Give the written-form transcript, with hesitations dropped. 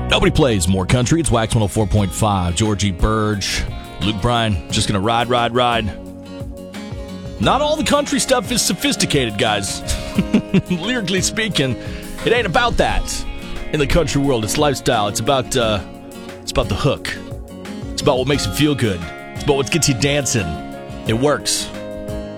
Nobody plays more country. It's Wax 104.5. Georgie Burge, Luke Bryan, just going to ride. Not all the country stuff is sophisticated, guys. Lyrically speaking, it ain't about that in the country world. It's lifestyle. It's about the hook. It's about what makes it feel good. It's about what gets you dancing. It works.